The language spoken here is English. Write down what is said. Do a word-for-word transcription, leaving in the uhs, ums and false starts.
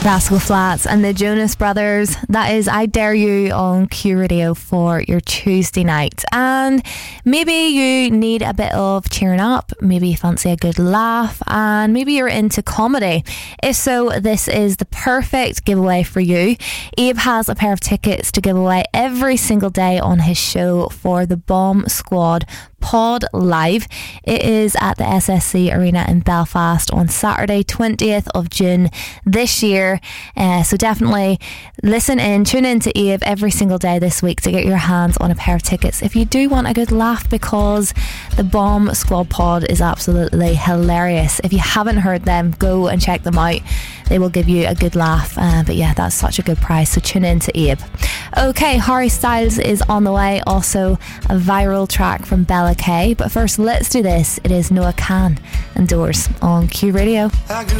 Rascal Flatts and the Jonas Brothers. That is I Dare You on Q Radio for your Tuesday night. And maybe you need a bit of cheering up, maybe you fancy a good laugh, and maybe you're into comedy. If so, this is the perfect giveaway for you. Abe has a pair of tickets to give away every single day on his show for the Bomb Squad Pod Live. It is at the S S C Arena in Belfast on Saturday twentieth of June this year, uh, so definitely listen in, tune in to Abe every single day this week to get your hands on a pair of tickets if you do want a good laugh, because the Bomb Squad Pod is absolutely hilarious. If you haven't heard them, go and check them out. They will give you a good laugh, uh, but yeah, that's such a good prize, so tune in to Abe. Okay, Harry Styles is on the way, also a viral track from Bella K, but first let's do this. It is Noah Kahan and Doors on Q Radio.